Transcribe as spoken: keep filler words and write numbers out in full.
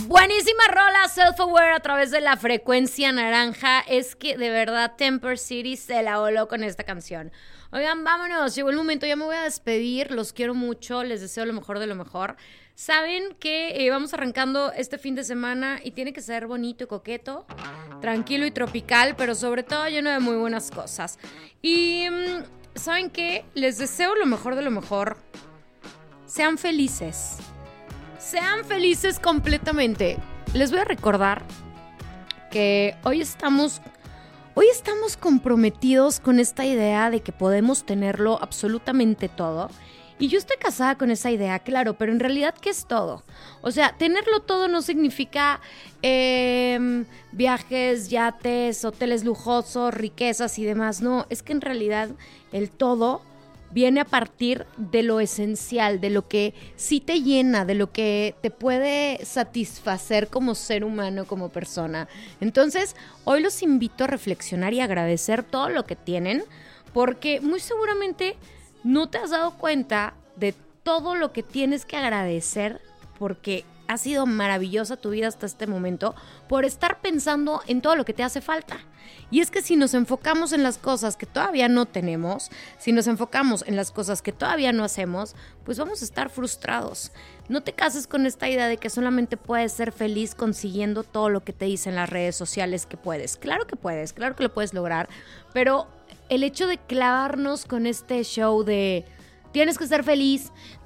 Buenísima rola, Self-Aware a través de la frecuencia naranja. Es que de verdad Temper City se la voló con esta canción. Oigan, vámonos, llegó el momento, ya me voy a despedir, los quiero mucho, les deseo lo mejor de lo mejor. Saben que eh, vamos arrancando este fin de semana y tiene que ser bonito y coqueto, tranquilo y tropical, pero sobre todo lleno de muy buenas cosas. Y mmm, ¿saben qué? Les deseo lo mejor de lo mejor. Sean felices. Sean felices completamente. Les voy a recordar que hoy estamos, hoy estamos comprometidos con esta idea de que podemos tenerlo absolutamente todo. Y yo estoy casada con esa idea, claro, pero en realidad, ¿qué es todo? O sea, tenerlo todo no significa eh, viajes, yates, hoteles lujosos, riquezas y demás. No, es que en realidad el todo viene a partir de lo esencial, de lo que sí te llena, de lo que te puede satisfacer como ser humano, como persona. Entonces, hoy los invito a reflexionar y agradecer todo lo que tienen, porque muy seguramente no te has dado cuenta de todo lo que tienes que agradecer, porque ha sido maravillosa tu vida hasta este momento por estar pensando en todo lo que te hace falta. Y es que si nos enfocamos en las cosas que todavía no tenemos, si nos enfocamos en las cosas que todavía no hacemos, pues vamos a estar frustrados. No te cases con esta idea de que solamente puedes ser feliz consiguiendo todo lo que te dicen las redes sociales que puedes. Claro que puedes, claro que lo puedes lograr, pero el hecho de clavarnos con este show de tienes que ser feliz,